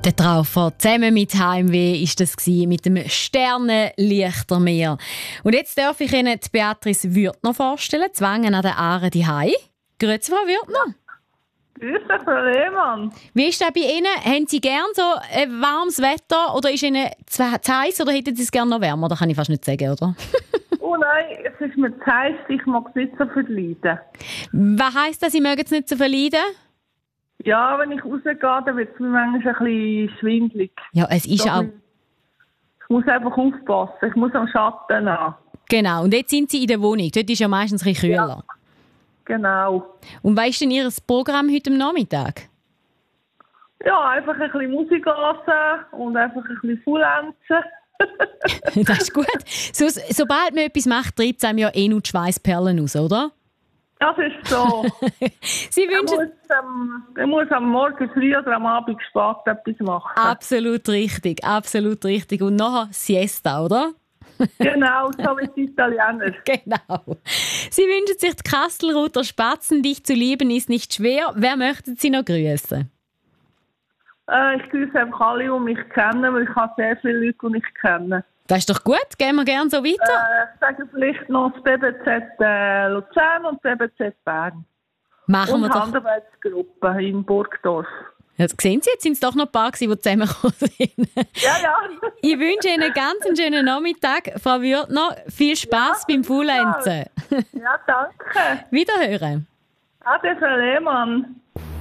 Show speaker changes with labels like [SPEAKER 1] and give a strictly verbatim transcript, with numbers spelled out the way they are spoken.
[SPEAKER 1] Der Traufer zusammen mit Heimweh war das mit dem Sternenlichtermeer. Und jetzt darf ich Ihnen die Beatrice Würtner vorstellen, Zwangen an der Aare die Hai. Grüezi, Frau Würtner.
[SPEAKER 2] Grüß dich, Frau Lehmann.
[SPEAKER 1] Wie ist das bei Ihnen? Haben Sie gern so ein warmes Wetter oder ist Ihnen zu heiß oder hätten Sie es gerne noch wärmer? Das kann ich fast nicht sagen, oder?
[SPEAKER 2] Oh nein, es ist mir zu heiß, ich mag es nicht so verleiden.
[SPEAKER 1] Was heisst das, Sie mögen es nicht so verleiden?
[SPEAKER 2] Ja, wenn ich rausgehe, dann wird es mir manchmal ein bisschen schwindelig.
[SPEAKER 1] Ja, es ist
[SPEAKER 2] so
[SPEAKER 1] auch...
[SPEAKER 2] Ich muss einfach aufpassen, ich muss am Schatten an.
[SPEAKER 1] Genau, und jetzt sind Sie in der Wohnung. Dort ist ja meistens ein bisschen kühler.
[SPEAKER 2] Ja, genau.
[SPEAKER 1] Und was ist denn Ihr Programm heute am Nachmittag?
[SPEAKER 2] Ja, einfach ein bisschen Musik hören und einfach ein bisschen faulenzen.
[SPEAKER 1] Das ist gut. So, sobald man etwas macht, treibt es einem ja eh nur die Schweissperlen aus, oder?
[SPEAKER 2] Das ist so.
[SPEAKER 1] Sie wünschen...
[SPEAKER 2] Man muss, ähm, man muss am Morgen früh oder am Abend spät etwas machen.
[SPEAKER 1] Absolut richtig, absolut richtig. Und nachher Siesta, oder?
[SPEAKER 2] Genau, so wie die Italiener.
[SPEAKER 1] Genau. Sie wünschen sich die Kastelruther Spatzen, dich zu lieben ist nicht schwer. Wer möchten Sie noch grüßen?
[SPEAKER 2] Äh, ich grüße einfach alle, die mich kennen, weil ich habe sehr viele Leute, die mich kennen.
[SPEAKER 1] Das ist doch gut, gehen wir gerne so weiter.
[SPEAKER 2] Äh, ich sage vielleicht noch das B B Z äh, Luzern und das B B Z Bern.
[SPEAKER 1] Machen
[SPEAKER 2] und
[SPEAKER 1] wir doch.
[SPEAKER 2] Handarbeitsgruppe in Burgdorf.
[SPEAKER 1] Jetzt sehen Sie, jetzt sind es doch noch ein paar, die zusammengekommen sind.
[SPEAKER 2] Ja, ja.
[SPEAKER 1] Ich wünsche Ihnen ganz einen schönen Nachmittag, Frau Würtner. Viel Spass
[SPEAKER 2] Ja,
[SPEAKER 1] beim Faulenzen.
[SPEAKER 2] Ja, danke.
[SPEAKER 1] Wiederhören.
[SPEAKER 2] Ade, Frau Lehmann.